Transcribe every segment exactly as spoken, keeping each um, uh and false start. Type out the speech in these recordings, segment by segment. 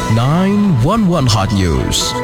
nine one one Hot News.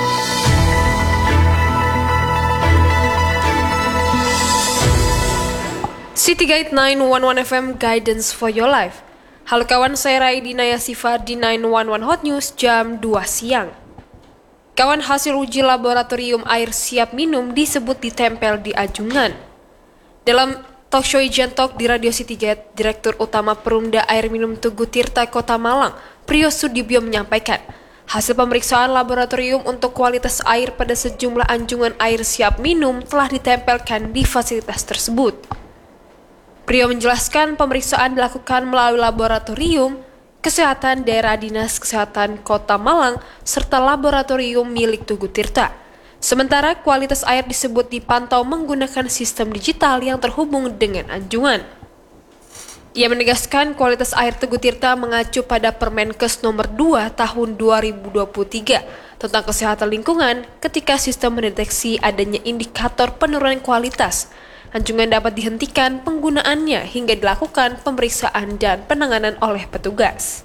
City Guide nine one one F M Guidance for Your Life. Halo kawan, saya Raidina Yasifa di nine one one Hot News jam dua siang. Kawan, hasil uji laboratorium air siap minum disebut ditempel di anjungan. Dalam talk show Ijen Talk di Radio City Guide, Direktur Utama Perumda Air Minum Tugu Tirta Kota Malang, Priyo Sudibyo menyampaikan, hasil pemeriksaan laboratorium untuk kualitas air pada sejumlah anjungan air siap minum telah ditempelkan di fasilitas tersebut. Priyo menjelaskan pemeriksaan dilakukan melalui laboratorium Kesehatan Daerah Dinas Kesehatan Kota Malang serta laboratorium milik Tugu Tirta. Sementara kualitas air disebut dipantau menggunakan sistem digital yang terhubung dengan anjungan. Ia menegaskan kualitas air Tugu Tirta mengacu pada Permenkes nomor dua tahun dua ribu dua puluh tiga tentang kesehatan lingkungan ketika sistem mendeteksi adanya indikator penurunan kualitas. Anjungan dapat dihentikan penggunaannya hingga dilakukan pemeriksaan dan penanganan oleh petugas.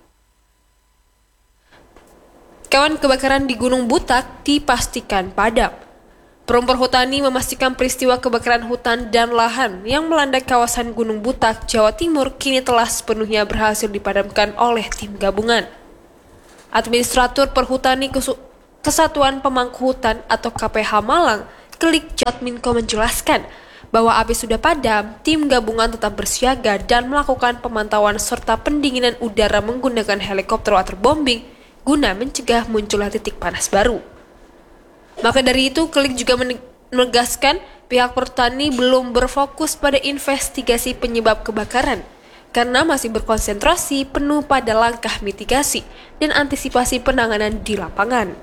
Kawan, kebakaran di Gunung Butak dipastikan padam. Perum Perhutani memastikan peristiwa kebakaran hutan dan lahan yang melanda kawasan Gunung Butak, Jawa Timur kini telah sepenuhnya berhasil dipadamkan oleh tim gabungan. Administratur Perhutani Kesatuan Pemangku Hutan atau K P H Malang, Klik Jatminko menjelaskan bahwa api sudah padam, tim gabungan tetap bersiaga dan melakukan pemantauan serta pendinginan udara menggunakan helikopter waterbombing guna mencegah munculnya titik panas baru. Maka dari itu, Klik juga menegaskan pihak perhutani belum berfokus pada investigasi penyebab kebakaran karena masih berkonsentrasi penuh pada langkah mitigasi dan antisipasi penanganan di lapangan.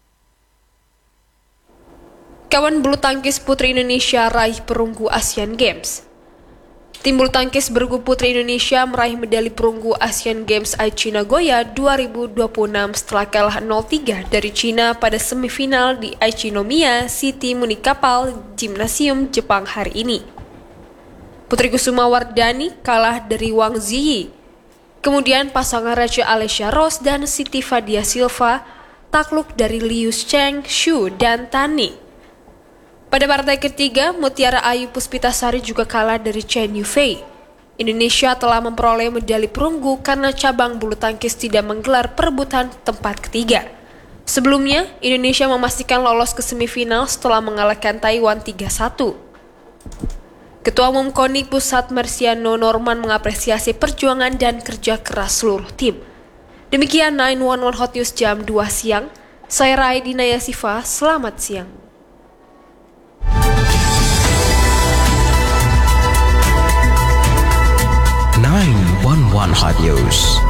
Kawan, bulu tangkis putri Indonesia raih perunggu Asian Games. Tim bulu tangkis bergu putri Indonesia meraih medali perunggu Asian Games Aichi Nagoya dua ribu dua puluh enam setelah kalah nol tiga dari Cina pada semifinal di Aichinomiya City Munikapal Gymnasium Jepang hari ini. Putri Kusuma Wardani kalah dari Wang Ziyi. Kemudian pasangan Raja Alessia Ross dan Siti Fadia Silva takluk dari Liu Cheng Shu dan Tani. Pada partai ketiga, Mutiara Ayu Puspitasari juga kalah dari Chen Yufei. Indonesia telah memperoleh medali perunggu karena cabang bulu tangkis tidak menggelar perebutan tempat ketiga. Sebelumnya, Indonesia memastikan lolos ke semifinal setelah mengalahkan Taiwan tiga satu. Ketua Umum KONI Pusat Marsiano Norman mengapresiasi perjuangan dan kerja keras seluruh tim. Demikian nine one one Hot News jam dua siang. Saya Raidina Yasifa, selamat siang. nine one one Hot News.